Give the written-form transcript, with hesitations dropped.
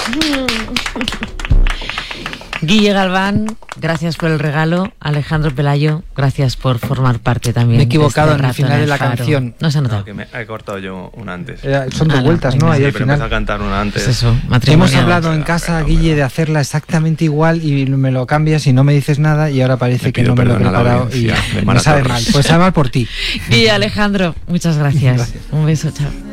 Guille Galván, gracias por el regalo. Alejandro Pelayo, gracias por formar parte también. Me he equivocado de en el final de la canción. No se ha notado. No, que me he cortado yo una antes. Son dos vueltas, ¿no? Ahí Sí, al pero final. empecé a cantar una antes. Pues eso, Hemos matrimonial. hablado en casa, Guille, de hacerla exactamente igual y me lo cambias y no me dices nada y ahora parece Le que pido no me lo he perdón a la preparado y audiencia de me Mara sabe Torres. mal. Pues sabe mal por ti. Guille, Alejandro, muchas gracias. Gracias. Un beso, chao.